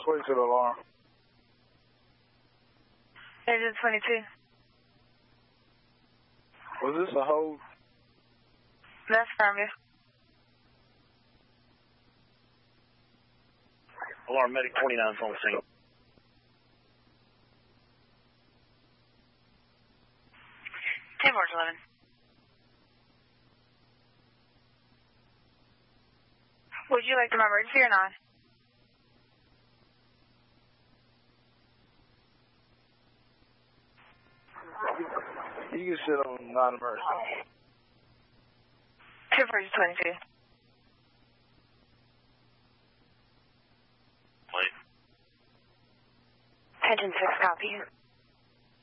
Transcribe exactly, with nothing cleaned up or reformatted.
Switch to the alarm. Agent twenty-two. Was this a hold? That's affirmative. Alarm medic twenty-nine on the scene. ten four eleven. Would you like the emergency or not? You can sit on non-emergency. two four twenty-two. Wait. Engine six, copy.